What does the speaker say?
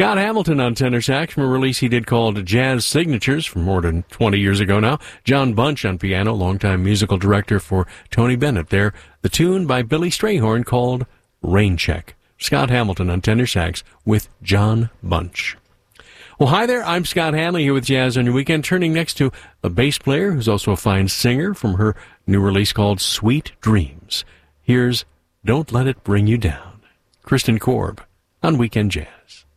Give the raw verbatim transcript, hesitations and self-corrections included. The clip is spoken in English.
Scott Hamilton on tenor sax from a release he did called Jazz Signatures from more than twenty years ago now. John Bunch on piano, longtime musical director for Tony Bennett there. The tune by Billy Strayhorn called Rain Check. Scott Hamilton on tenor sax with John Bunch. Well, hi there. I'm Scott Hanley here with Jazz on Your Weekend, turning next to a bass player who's also a fine singer from her new release called Sweet Dreams. Here's Don't Let It Bring You Down. Kristen Korb on Weekend Jazz.